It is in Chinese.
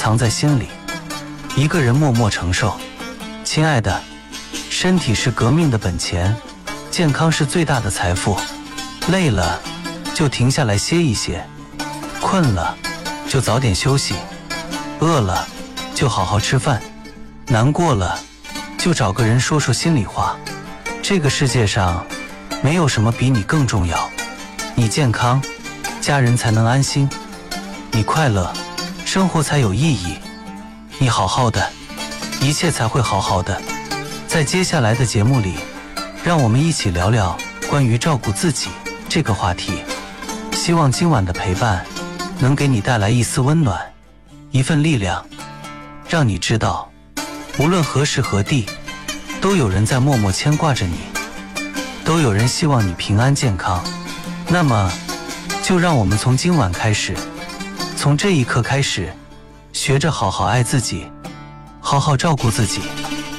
藏在心里，一个人默默承受。亲爱的，身体是革命的本钱，健康是最大的财富。累了就停下来歇一歇，困了就早点休息，饿了就好好吃饭，难过了就找个人说说心里话。这个世界上没有什么比你更重要。你健康，家人才能安心；你快乐，生活才有意义；你好好的，一切才会好好的。在接下来的节目里，让我们一起聊聊关于照顾自己这个话题。希望今晚的陪伴能给你带来一丝温暖，一份力量，让你知道无论何时何地，都有人在默默牵挂着你，都有人希望你平安健康。那么就让我们从今晚开始，从这一刻开始，学着好好爱自己，好好照顾自己。